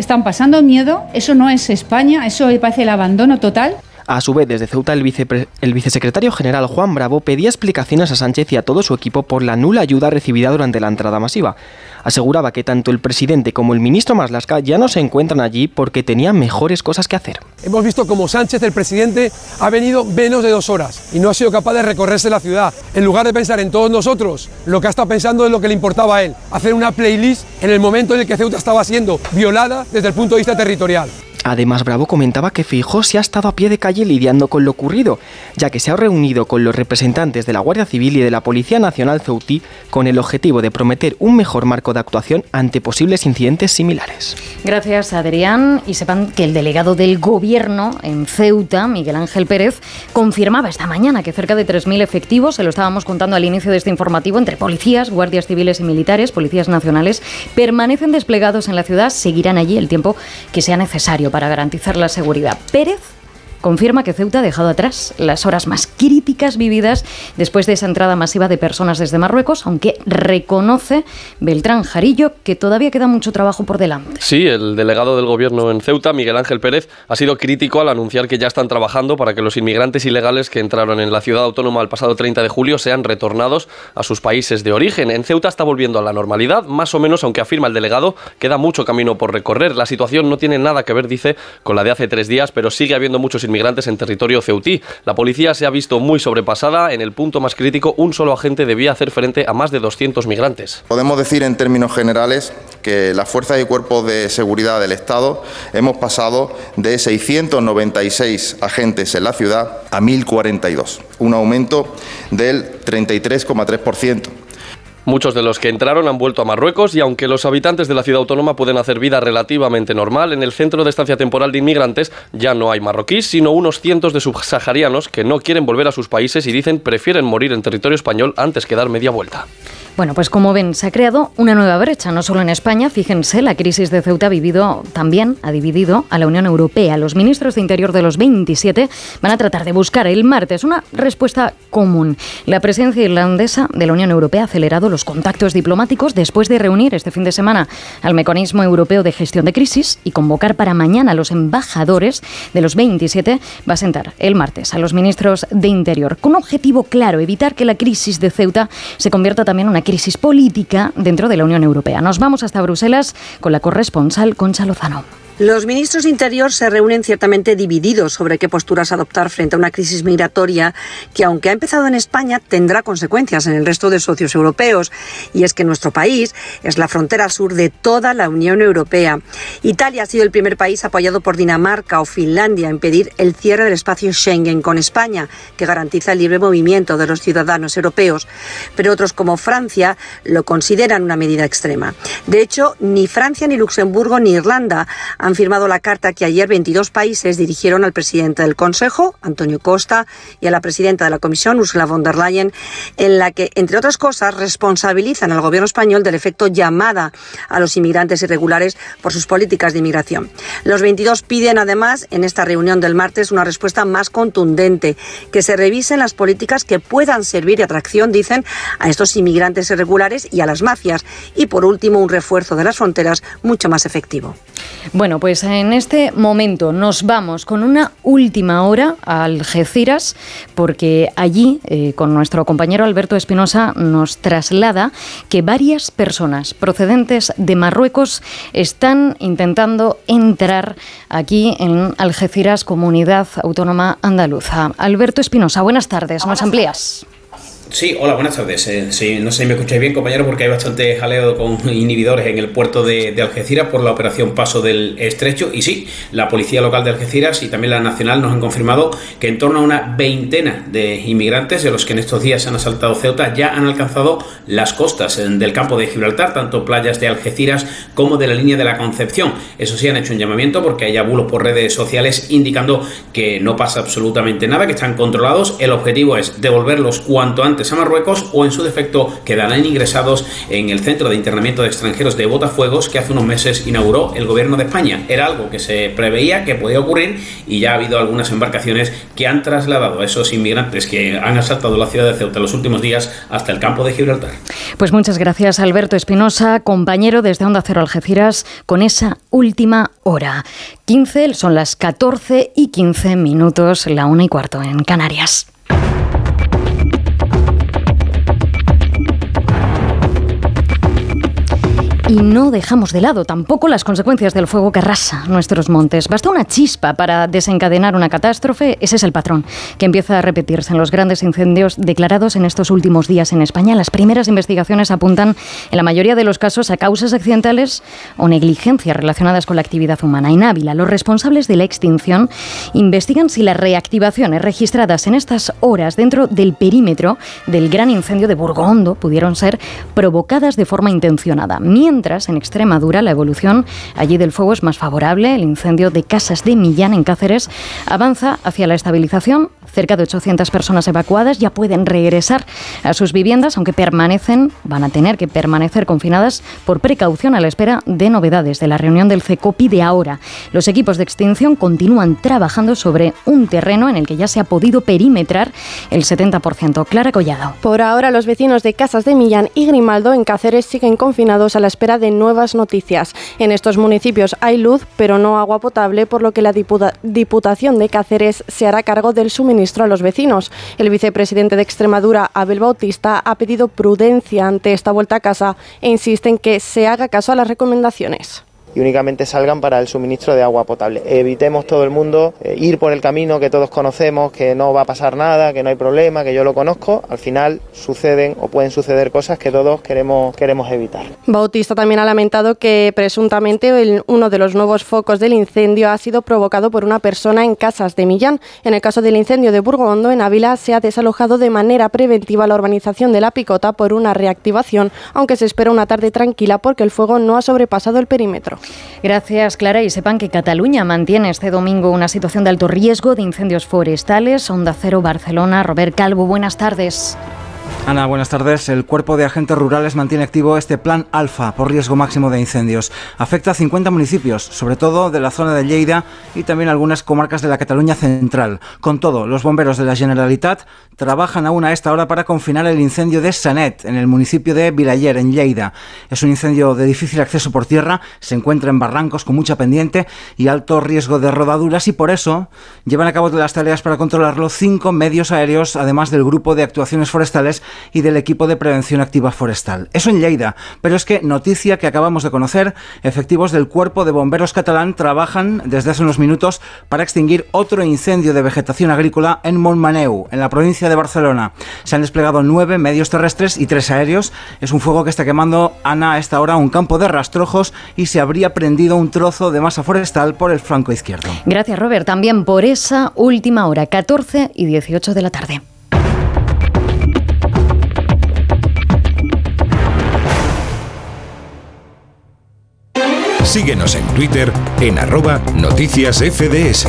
están pasando miedo. Eso no es España, eso me parece el abandono total. A su vez, desde Ceuta, el vicesecretario general Juan Bravo pedía explicaciones a Sánchez y a todo su equipo por la nula ayuda recibida durante la entrada masiva. Aseguraba que tanto el presidente como el ministro Marlaska ya no se encuentran allí porque tenían mejores cosas que hacer. Hemos visto cómo Sánchez, el presidente, ha venido menos de 2 horas y no ha sido capaz de recorrerse la ciudad. En lugar de pensar en todos nosotros, lo que ha estado pensando es lo que le importaba a él, hacer una playlist en el momento en el que Ceuta estaba siendo violada desde el punto de vista territorial. Además, Bravo comentaba que Feijóo se ha estado a pie de calle lidiando con lo ocurrido, ya que se ha reunido con los representantes de la Guardia Civil y de la Policía Nacional ceutí con el objetivo de prometer un mejor marco de actuación ante posibles incidentes similares. Gracias, Adrián. Y sepan que el delegado del Gobierno en Ceuta, Miguel Ángel Pérez, confirmaba esta mañana que cerca de 3.000 efectivos, se lo estábamos contando al inicio de este informativo, entre policías, guardias civiles y militares, policías nacionales, permanecen desplegados en la ciudad, seguirán allí el tiempo que sea necesario para garantizar la seguridad. Pérez confirma que Ceuta ha dejado atrás las horas más críticas vividas después de esa entrada masiva de personas desde Marruecos, aunque reconoce Beltrán Jarillo que todavía queda mucho trabajo por delante. Sí, el delegado del Gobierno en Ceuta, Miguel Ángel Pérez, ha sido crítico al anunciar que ya están trabajando para que los inmigrantes ilegales que entraron en la ciudad autónoma el pasado 30 de julio sean retornados a sus países de origen. En Ceuta está volviendo a la normalidad, más o menos, aunque afirma el delegado, queda mucho camino por recorrer. La situación no tiene nada que ver, dice, con la de hace 3 días, pero sigue habiendo muchos inmigrantes en territorio ceutí. La policía se ha visto muy sobrepasada. En el punto más crítico, un solo agente debía hacer frente a más de 200 migrantes. Podemos decir en términos generales que las fuerzas y cuerpos de seguridad del Estado hemos pasado de 696 agentes en la ciudad a 1.042, un aumento del 33,3%. Muchos de los que entraron han vuelto a Marruecos y aunque los habitantes de la ciudad autónoma pueden hacer vida relativamente normal, en el centro de estancia temporal de inmigrantes ya no hay marroquíes, sino unos cientos de subsaharianos que no quieren volver a sus países y dicen prefieren morir en territorio español antes que dar media vuelta. Bueno, pues como ven, se ha creado una nueva brecha, no solo en España. Fíjense, la crisis de Ceuta ha dividido a la Unión Europea. Los ministros de Interior de los 27 van a tratar de buscar el martes una respuesta común. La presidencia irlandesa de la Unión Europea ha acelerado los contactos diplomáticos después de reunir este fin de semana al Mecanismo Europeo de Gestión de Crisis y convocar para mañana a los embajadores de los 27. Va a sentar el martes a los ministros de Interior con un objetivo claro: evitar que la crisis de Ceuta se convierta también en una crisis política dentro de la Unión Europea. Nos vamos hasta Bruselas con la corresponsal Concha Lozano. Los ministros de Interior se reúnen ciertamente divididos sobre qué posturas adoptar frente a una crisis migratoria que, aunque ha empezado en España, tendrá consecuencias en el resto de socios europeos. Y es que nuestro país es la frontera sur de toda la Unión Europea. Italia ha sido el primer país apoyado por Dinamarca o Finlandia en pedir el cierre del espacio Schengen con España, que garantiza el libre movimiento de los ciudadanos europeos. Pero otros, como Francia, lo consideran una medida extrema. De hecho, ni Francia, ni Luxemburgo, ni Irlanda han firmado la carta que ayer 22 países dirigieron al presidente del Consejo, Antonio Costa, y a la presidenta de la Comisión, Ursula von der Leyen, en la que, entre otras cosas, responsabilizan al gobierno español del efecto llamada a los inmigrantes irregulares por sus políticas de inmigración. Los 22 piden, además, en esta reunión del martes, una respuesta más contundente, que se revisen las políticas que puedan servir de atracción, dicen, a estos inmigrantes irregulares y a las mafias. Y, por último, un refuerzo de las fronteras mucho más efectivo. Bueno, pues en este momento nos vamos con una última hora a Algeciras, porque allí, con nuestro compañero Alberto Espinosa, nos traslada que varias personas procedentes de Marruecos están intentando entrar aquí en Algeciras, comunidad autónoma andaluza. Alberto Espinosa, buenas tardes, ¿nos amplías? Sí, hola, buenas tardes. Sí, no sé si me escucháis bien, compañero, porque hay bastante jaleo con inhibidores en el puerto de Algeciras por la operación Paso del Estrecho. Y sí, la policía local de Algeciras y también la nacional nos han confirmado que en torno a una veintena de inmigrantes, de los que en estos días han asaltado Ceuta, ya han alcanzado las costas del campo de Gibraltar, tanto playas de Algeciras como de la línea de la Concepción. Eso sí, han hecho un llamamiento porque hay bulos por redes sociales indicando que no pasa absolutamente nada, que están controlados. El objetivo es devolverlos cuanto antes inmigrantes a Marruecos o, en su defecto, quedarán ingresados en el centro de internamiento de extranjeros de Botafuegos que hace unos meses inauguró el Gobierno de España. Era algo que se preveía que podía ocurrir y ya ha habido algunas embarcaciones que han trasladado a esos inmigrantes que han asaltado la ciudad de Ceuta en los últimos días hasta el campo de Gibraltar. Pues muchas gracias, Alberto Espinosa, compañero desde Onda Cero Algeciras, con esa última hora. 15, son las 14:15, la 1:15 en Canarias. Y no dejamos de lado tampoco las consecuencias del fuego que arrasa nuestros montes. Basta una chispa para desencadenar una catástrofe. Ese es el patrón que empieza a repetirse en los grandes incendios declarados en estos últimos días en España. Las primeras investigaciones apuntan, en la mayoría de los casos, a causas accidentales o negligencias relacionadas con la actividad humana. En Ávila, los responsables de la extinción investigan si las reactivaciones registradas en estas horas dentro del perímetro del gran incendio de Burgondo pudieron ser provocadas de forma intencionada. Mientras, en Extremadura, la evolución allí del fuego es más favorable. El incendio de Casas de Millán, en Cáceres, avanza hacia la estabilización. Cerca de 800 personas evacuadas ya pueden regresar a sus viviendas, aunque van a tener que permanecer confinadas por precaución a la espera de novedades de la reunión del CECOPI de ahora. Los equipos de extinción continúan trabajando sobre un terreno en el que ya se ha podido perimetrar el 70%. Clara Collado. Por ahora, los vecinos de Casas de Millán y Grimaldo, en Cáceres, siguen confinados a la espera de nuevas noticias. En estos municipios hay luz, pero no agua potable, por lo que la Diputación de Cáceres se hará cargo del suministro a los vecinos. El vicepresidente de Extremadura, Abel Bautista, ha pedido prudencia ante esta vuelta a casa e insiste en que se haga caso a las recomendaciones. Y únicamente salgan para el suministro de agua potable. Evitemos todo el mundo ir por el camino que todos conocemos, que no va a pasar nada, que no hay problema, que yo lo conozco. Al final suceden o pueden suceder cosas que todos queremos evitar. Bautista también ha lamentado que presuntamente uno de los nuevos focos del incendio ha sido provocado por una persona en Casas de Millán. En el caso del incendio de Burgondo, en Ávila, se ha desalojado de manera preventiva la urbanización de La Picota por una reactivación, aunque se espera una tarde tranquila porque el fuego no ha sobrepasado el perímetro. Gracias, Clara. Y sepan que Cataluña mantiene este domingo una situación de alto riesgo de incendios forestales. Onda Cero Barcelona. Robert Calvo, buenas tardes. Ana, buenas tardes. El Cuerpo de Agentes Rurales mantiene activo este plan Alfa por riesgo máximo de incendios. Afecta a 50 municipios, sobre todo de la zona de Lleida y también algunas comarcas de la Cataluña central. Con todo, los bomberos de la Generalitat trabajan aún a esta hora para confinar el incendio de Sanet, en el municipio de Vilaller, en Lleida. Es un incendio de difícil acceso por tierra, se encuentra en barrancos con mucha pendiente y alto riesgo de rodaduras, y por eso llevan a cabo las tareas para controlarlo 5 medios aéreos, además del Grupo de Actuaciones Forestales y del equipo de prevención activa forestal. Eso en Lleida, pero es que, noticia que acabamos de conocer, efectivos del Cuerpo de Bomberos catalán trabajan desde hace unos minutos para extinguir otro incendio de vegetación agrícola en Montmaneu, en la provincia de Barcelona. Se han desplegado 9 medios terrestres y 3 aéreos. Es un fuego que está quemando, Ana, a esta hora un campo de rastrojos y se habría prendido un trozo de masa forestal por el flanco izquierdo. Gracias, Robert. También por esa última hora, 14:18 de la tarde. Síguenos en Twitter en @noticiasfds.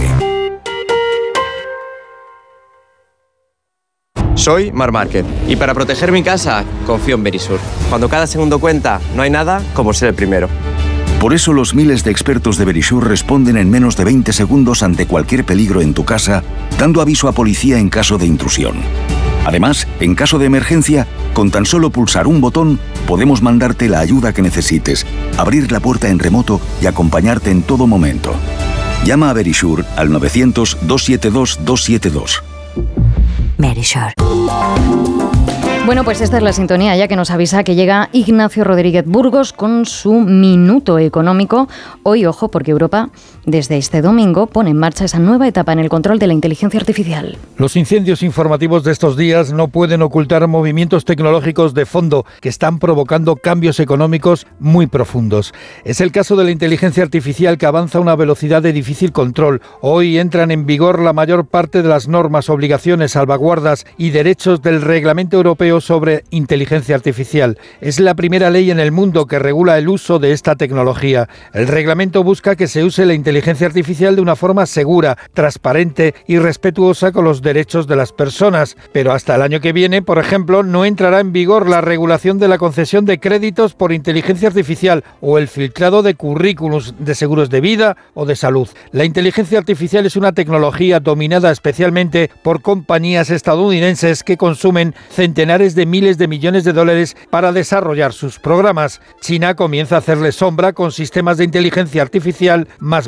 Soy Mar Márquez y para proteger mi casa confío en Verisur. Cuando cada segundo cuenta, no hay nada como ser el primero. Por eso los miles de expertos de Verisur responden en menos de 20 segundos ante cualquier peligro en tu casa, dando aviso a policía en caso de intrusión. Además, en caso de emergencia, con tan solo pulsar un botón, podemos mandarte la ayuda que necesites, abrir la puerta en remoto y acompañarte en todo momento. Llama a Verisur al 900-272-272. Verisur. Bueno, pues esta es la sintonía ya que nos avisa que llega Ignacio Rodríguez Burgos con su Minuto Económico. Hoy, ojo, porque Europa desde este domingo pone en marcha esa nueva etapa en el control de la inteligencia artificial. Los incendios informativos de estos días no pueden ocultar movimientos tecnológicos de fondo que están provocando cambios económicos muy profundos. Es el caso de la inteligencia artificial, que avanza a una velocidad de difícil control. Hoy entran en vigor la mayor parte de las normas, obligaciones, salvaguardas y derechos del Reglamento Europeo Europeo sobre inteligencia artificial. Es la primera ley en el mundo que regula el uso de esta tecnología. El reglamento busca que se use la inteligencia artificial de una forma segura, transparente y respetuosa con los derechos de las personas. Pero hasta el año que viene, por ejemplo, no entrará en vigor la regulación de la concesión de créditos por inteligencia artificial o el filtrado de currículums de seguros de vida o de salud. La inteligencia artificial es una tecnología dominada especialmente por compañías estadounidenses que consumen centenares de miles de millones de dólares para desarrollar sus programas. China comienza a hacerle sombra con sistemas de inteligencia artificial más